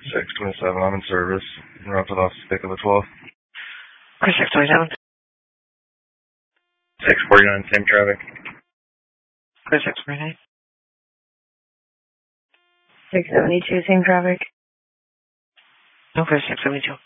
627, I'm in service. Route to Los Pick of the 12th. 627. 649, same traffic. 649. 672, same traffic. No, 672.